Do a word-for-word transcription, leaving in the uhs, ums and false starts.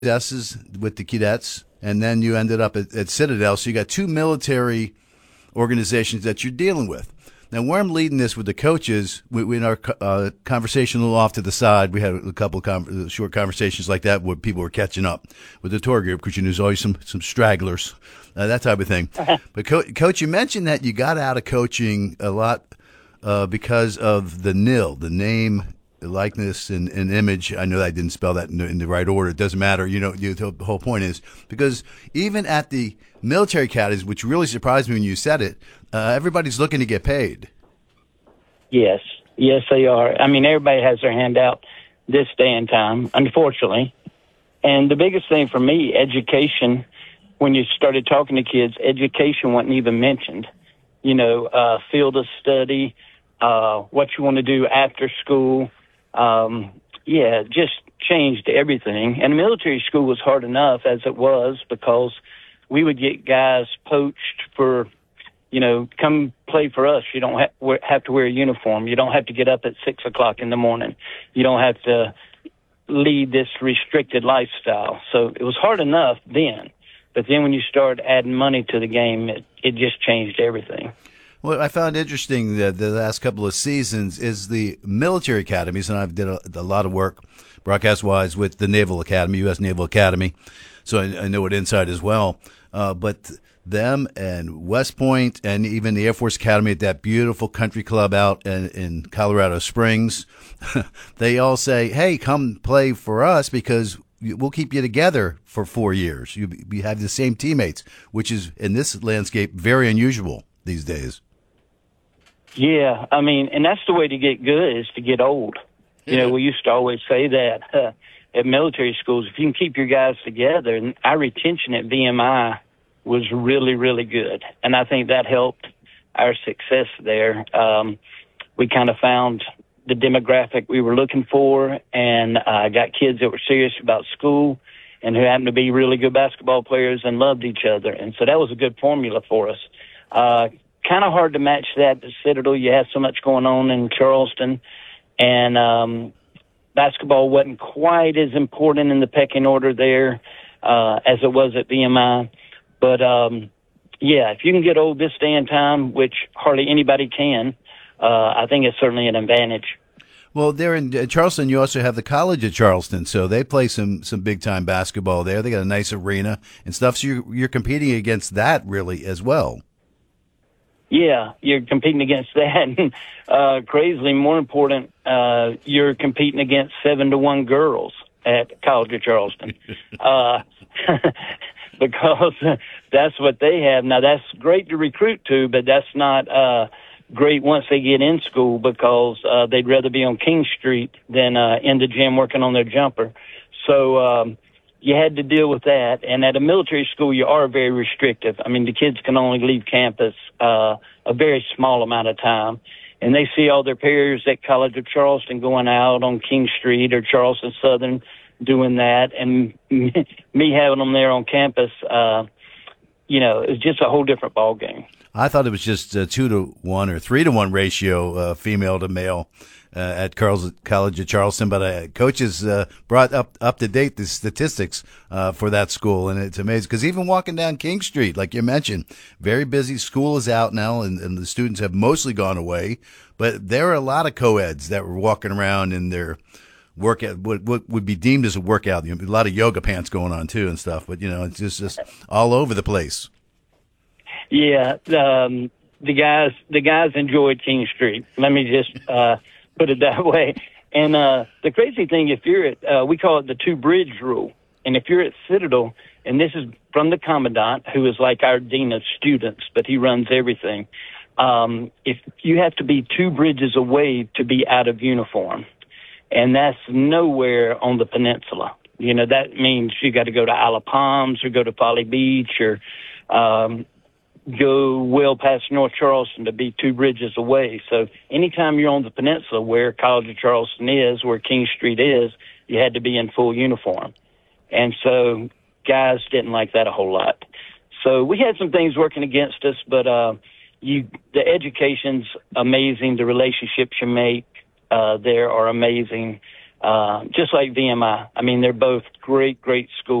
successes with the cadets, and then you ended up at, at Citadel. So you got two military organizations that you're dealing with. Now, where I'm leading this with the coaches, we, we in our uh, conversation a little off to the side, we had a couple of con- short conversations like that where people were catching up with the tour group because you know there's always some some stragglers, uh, that type of thing. But Co- Coach, you mentioned that you got out of coaching a lot uh, because of the N I L, the name, likeness, and, and image. I know I didn't spell that in the, in the right order. It doesn't matter. You know, you, the whole point is because even at the military academies, which really surprised me when you said it, uh, everybody's looking to get paid. Yes, yes, they are. I mean, everybody has their hand out this day and time, unfortunately. And the biggest thing for me, education, when you started talking to kids, education wasn't even mentioned. You know, uh, field of study, uh, what you want to do after school. Um, yeah, just changed everything. And military school was hard enough as it was because we would get guys poached for, you know, come play for us. You don't ha- have to wear a uniform. You don't have to get up at six o'clock in the morning. You don't have to lead this restricted lifestyle. So it was hard enough then. But then when you start adding money to the game, it, it just changed everything. What I found interesting the, the last couple of seasons is the military academies, and I've did a, a lot of work broadcast-wise with the Naval Academy, U S Naval Academy, so I, I know it inside as well. Uh, but them and West Point and even the Air Force Academy at that beautiful country club out in, in Colorado Springs, they all say, hey, come play for us because we'll keep you together for four years. You, you have the same teammates, which is, in this landscape, very unusual these days. Yeah, I mean, and that's the way to get good is to get old. You know, we used to always say that uh, at military schools, if you can keep your guys together, and our retention at V M I was really, really good. And I think that helped our success there. Um, we kind of found the demographic we were looking for and uh, got kids that were serious about school and who happened to be really good basketball players and loved each other. And so that was a good formula for us. Uh, kind of hard to match that to Citadel. You have so much going on in Charleston. And um, basketball wasn't quite as important in the pecking order there uh, as it was at V M I. But, um, yeah, if you can get old this day and time, which hardly anybody can, uh, I think it's certainly an advantage. Well, there in uh, Charleston, you also have the College of Charleston, so they play some, some big-time basketball there. They got a nice arena and stuff, so you're, you're competing against that, really, as well. Yeah, you're competing against that. uh, crazily, more important, uh, you're competing against seven to one girls at College of Charleston. uh, because that's what they have. Now, that's great to recruit to, but that's not uh, great once they get in school because uh, they'd rather be on King Street than uh, in the gym working on their jumper. So um, you had to deal with that. And at a military school, you are very restrictive. I mean, the kids can only leave campus uh, a very small amount of time. And they see all their peers at College of Charleston going out on King Street or Charleston Southern doing that. And me having them there on campus, uh, you know, it's just a whole different ball game. I thought it was just a two to one or three to one ratio, uh, female to male, uh, at Carl's, College of Charleston. But uh, coaches uh, brought up up to date the statistics uh, for that school, and it's amazing because even walking down King Street, like you mentioned, very busy. School is out now, and, and the students have mostly gone away. But there are a lot of co-eds that were walking around in their workout, what, what would be deemed as a workout. You know, a lot of yoga pants going on too and stuff. But you know, it's just, just all over the place. Yeah, um, the guys the guys enjoyed King Street. Let me just uh, put it that way. And uh, the crazy thing, if you're at, uh, we call it the two bridge rule. And if you're at Citadel, and this is from the commandant, who is like our dean of students, but he runs everything. Um, if you have to be two bridges away to be out of uniform, and that's nowhere on the peninsula. You know, that means you got to go to Isle of Palms or go to Folly Beach or um, go well past North Charleston to be two bridges away. So anytime you're on the peninsula where College of Charleston is, where King Street is, you had to be in full uniform. And so guys didn't like that a whole lot. So we had some things working against us, but uh, you, the education's amazing. The relationships you make uh, there are amazing. uh, just like V M I. I mean, they're both great, great schools.